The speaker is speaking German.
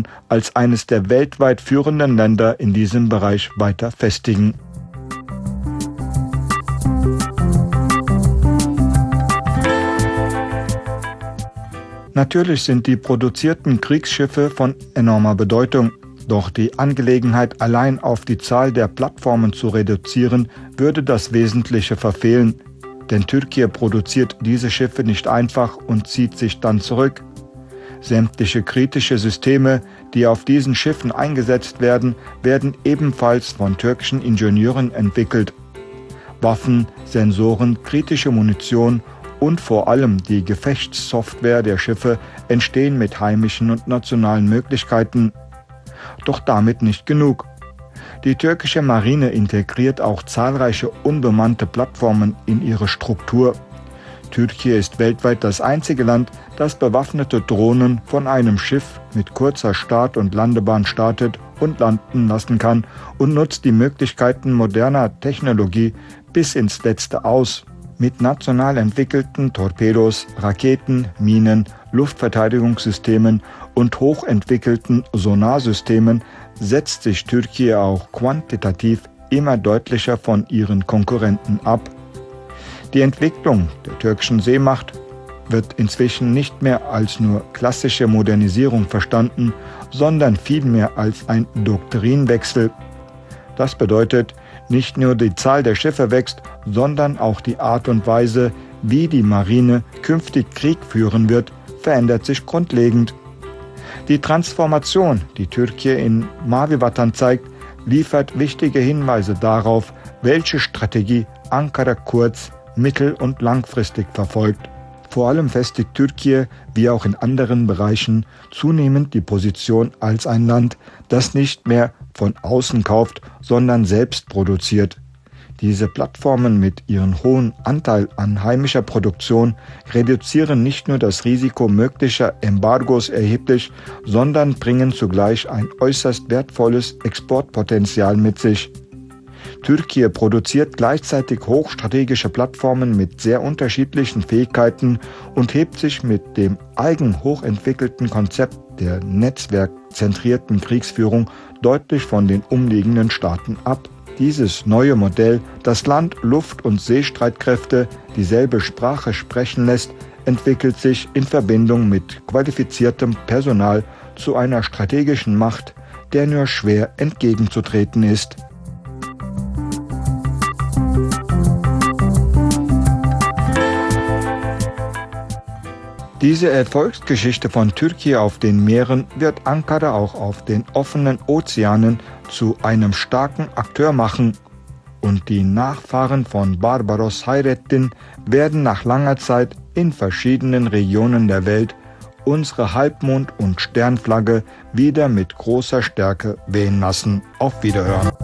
Position als eines der weltweit führenden Länder in diesem Bereich weiter festigen. Natürlich sind die produzierten Kriegsschiffe von enormer Bedeutung, doch die Angelegenheit allein auf die Zahl der Plattformen zu reduzieren, würde das Wesentliche verfehlen. Denn Türkei produziert diese Schiffe nicht einfach und zieht sich dann zurück. Sämtliche kritische Systeme, die auf diesen Schiffen eingesetzt werden, werden ebenfalls von türkischen Ingenieuren entwickelt. Waffen, Sensoren, kritische Munition und vor allem die Gefechtssoftware der Schiffe entstehen mit heimischen und nationalen Möglichkeiten. Doch damit nicht genug. Die türkische Marine integriert auch zahlreiche unbemannte Plattformen in ihre Struktur. Türkei ist weltweit das einzige Land, das bewaffnete Drohnen von einem Schiff mit kurzer Start- und Landebahn startet und landen lassen kann und nutzt die Möglichkeiten moderner Technologie bis ins Letzte aus. Mit national entwickelten Torpedos, Raketen, Minen, Luftverteidigungssystemen und hochentwickelten Sonarsystemen setzt sich Türkei auch quantitativ immer deutlicher von ihren Konkurrenten ab. Die Entwicklung der türkischen Seemacht wird inzwischen nicht mehr als nur klassische Modernisierung verstanden, sondern vielmehr als ein Doktrinwechsel. Das bedeutet, nicht nur die Zahl der Schiffe wächst, sondern auch die Art und Weise, wie die Marine künftig Krieg führen wird, verändert sich grundlegend. Die Transformation, die Türkei in Mavi Vatan zeigt, liefert wichtige Hinweise darauf, welche Strategie Ankara kurz-, mittel- und langfristig verfolgt. Vor allem festigt Türkei, wie auch in anderen Bereichen, zunehmend die Position als ein Land, das nicht mehr von außen kauft, sondern selbst produziert. Diese Plattformen mit ihrem hohen Anteil an heimischer Produktion reduzieren nicht nur das Risiko möglicher Embargos erheblich, sondern bringen zugleich ein äußerst wertvolles Exportpotenzial mit sich. Türkei produziert gleichzeitig hochstrategische Plattformen mit sehr unterschiedlichen Fähigkeiten und hebt sich mit dem eigen hochentwickelten Konzept der netzwerkzentrierten Kriegsführung deutlich von den umliegenden Staaten ab. Dieses neue Modell, das Land-, Luft- und Seestreitkräfte dieselbe Sprache sprechen lässt, entwickelt sich in Verbindung mit qualifiziertem Personal zu einer strategischen Macht, der nur schwer entgegenzutreten ist. Diese Erfolgsgeschichte von Türkei auf den Meeren wird Ankara auch auf den offenen Ozeanen zu einem starken Akteur machen und die Nachfahren von Barbaros Hayrettin werden nach langer Zeit in verschiedenen Regionen der Welt unsere Halbmond- und Sternflagge wieder mit großer Stärke wehen lassen. Auf Wiederhören.